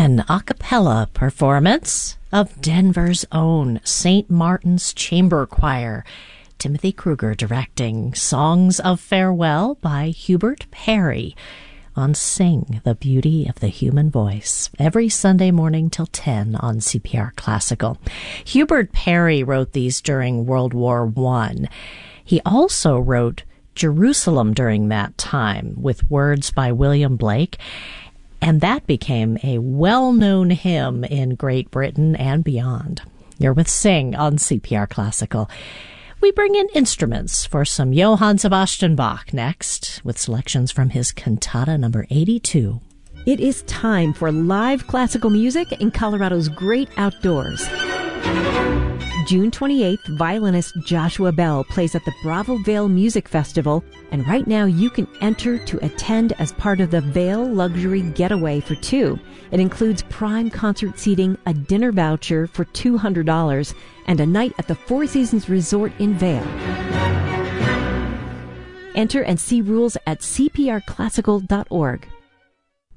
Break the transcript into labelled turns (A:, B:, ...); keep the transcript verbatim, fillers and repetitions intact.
A: an a cappella performance of Denver's own Saint Martin's Chamber Choir. Timothy Kruger directing Songs of Farewell by Hubert Parry on Sing, the Beauty of the Human Voice, every Sunday morning till ten on C P R Classical. Hubert Parry wrote these during World War One. He also wrote Jerusalem during that time with words by William Blake, and that became a well-known hymn in Great Britain and beyond. You're with Sing on C P R Classical. We bring in instruments for some Johann Sebastian Bach next, with selections from his Cantata number eighty-two.
B: It is time for live classical music in Colorado's great outdoors. June twenty-eighth, violinist Joshua Bell plays at the Bravo Vale Music Festival, and right now you can enter to attend as part of the Vale Luxury Getaway for Two. It includes prime concert seating, a dinner voucher for two hundred dollars, and a night at the Four Seasons Resort in Vale. Enter and see rules at c p r classical dot org.